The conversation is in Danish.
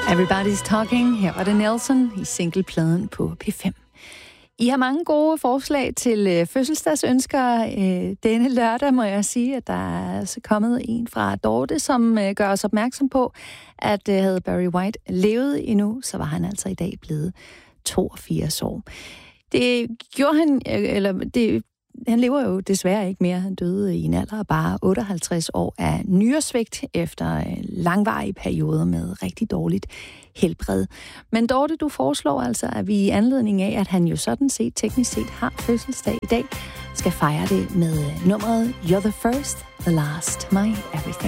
Everybody's Talking. Her var det Nelson i singlepladen på P5. I har mange gode forslag til fødselsdagsønsker denne lørdag, må jeg sige, at der er altså kommet en fra Dorte, som gør os opmærksom på, at havde Barry White levet endnu, så var han altså i dag blevet 82 år. Det gjorde han, han lever jo desværre ikke mere. Han døde i en alder af bare 58 år af nyresvigt efter langvarige perioder med rigtig dårligt helbred. Men Dorte, du foreslår altså, at vi i anledning af, at han jo sådan set teknisk set har fødselsdag i dag, skal fejre det med nummeret You're the First, the Last, My Everything.